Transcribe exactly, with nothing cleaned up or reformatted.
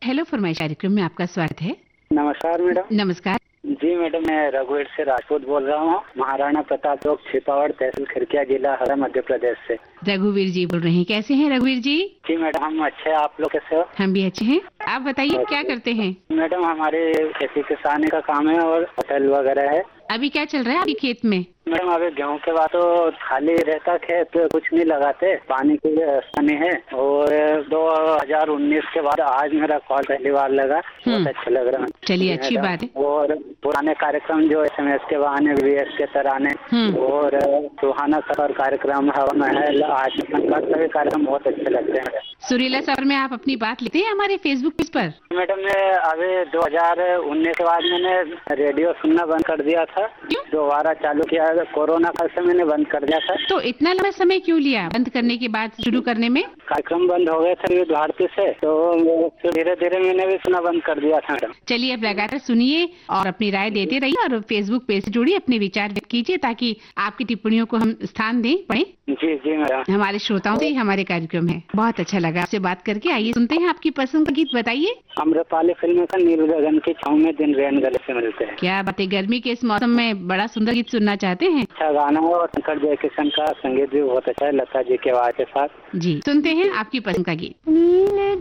Hello फरमाइश कार्यक्रम में आपका स्वागत है। नमस्कार मैडम। नमस्कार जी मैडम, मैं रघुवीर से राजपूत बोल रहा हूँ, महाराणा प्रताप चौक, छिपावड़, तहसील खिरकिया, जिला हरा, मध्य प्रदेश से। रघुवीर जी बोल रहे हैं, कैसे हैं रघुवीर जी? जी मैडम, हम अच्छे हैं, आप लोग कैसे हो? हम भी अच्छे हैं। आप बताइए क्या करते हैं? मैडम हमारे खेती किसानी का काम है और होटल वगैरह है। अभी क्या चल रहा है आपके खेत में? मैडम अभी गेहूं के बाद तो खाली रहता खेत, कुछ नहीं लगाते, पानी की व्यवस्था नहीं है। और दो हजार उन्नीस के बाद आज मेरा कॉल पहली बार लगा, बहुत अच्छा लग रहा है। चलिए अच्छी बात है। और पुराने कार्यक्रम जो एस एम एस के बहाने, वी एस के तराने और सुहाना सफर कार्यक्रम, हवा महल, आज सभी कार्यक्रम बहुत अच्छे लगते हैं। सुरीला सफर में आप अपनी बात लेते हैं हमारे फेसबुक पेज पर? मैडम मैं अभी दो हजार उन्नीस के बाद मैंने रेडियो सुनना बंद कर दिया था, दोबारा चालू किया, कोरोना काल से मैंने बंद कर दिया था। तो इतना लंबा समय क्यों लिया बंद करने के बाद शुरू करने में? कार्यक्रम बंद हो गए थे विविध भारती से, तो धीरे धीरे मैंने भी सुना बंद कर दिया था मैडम। चलिए अब लगातार सुनिए और अपनी राय देते रहिए और फेसबुक पेज से जुड़िए, अपने विचार व्यक्त कीजिए ताकि आपकी टिप्पणियों को हम स्थान दें, पढ़ें। जी जी मैडम। हमारे श्रोताओं से ही हमारे कार्यक्रम है। बहुत अच्छा लगा आपसे बात करके। आइए सुनते हैं आपकी पसंद का गीत, बताइए। अम्रपाली फिल्म का नील गगन की छाँव में दिन रैन गले से मिलते हैं। क्या बात है, गर्मी के इस मौसम में बड़ा सुंदर गीत सुनना चाहते हैं। अच्छा गाना है और शंकर जयकिशन का संगीत भी बहुत अच्छा है, लता जी के आवाज के साथ। जी सुनते हैं आपकी पसंद का गीत।